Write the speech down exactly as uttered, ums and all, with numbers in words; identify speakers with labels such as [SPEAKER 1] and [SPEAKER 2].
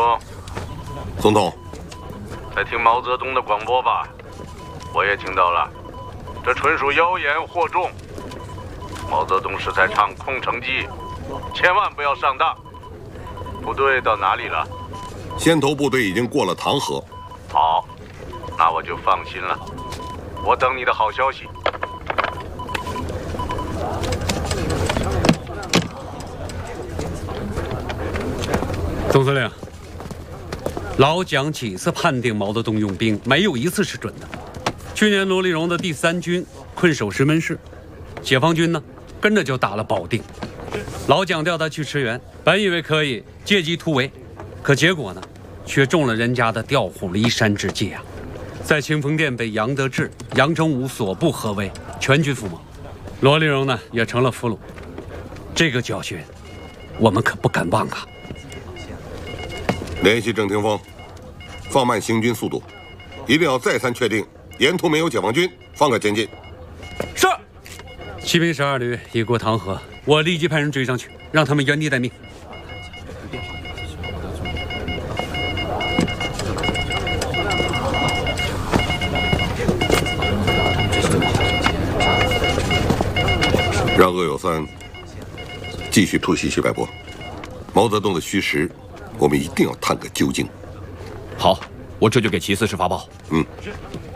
[SPEAKER 1] 中，
[SPEAKER 2] 总统，
[SPEAKER 1] 在听毛泽东的广播吧？我也听到了，这纯属妖言惑众。毛泽东是在唱空城计，千万不要上当。部队到哪里了？
[SPEAKER 2] 先头部队已经过了唐河。
[SPEAKER 1] 好，那我就放心了。我等你的好消息。
[SPEAKER 3] 总司令，老蒋几次判定毛泽东用兵，没有一次是准的。去年罗立荣的第三军困守石门市，解放军呢跟着就打了保定。老蒋调他去驰援，本以为可以借机突围，可结果呢，却中了人家的调虎离山之计啊！在清风店被杨得志、杨成武所部合围，全军覆没。罗立荣呢也成了俘虏。这个教训，我们可不敢忘啊！
[SPEAKER 2] 联系郑廷锋，放慢行军速度，一定要再三确定沿途没有解放军，方可前进。
[SPEAKER 3] 是。骑兵十二旅已过唐河，我立即派人追上去，让他们原地待命。
[SPEAKER 2] 让鄂有三继续突袭西柏坡，毛泽东的虚实，我们一定要探个究竟。
[SPEAKER 4] 好，我这就给齐四师发报。
[SPEAKER 2] 嗯。
[SPEAKER 4] 是。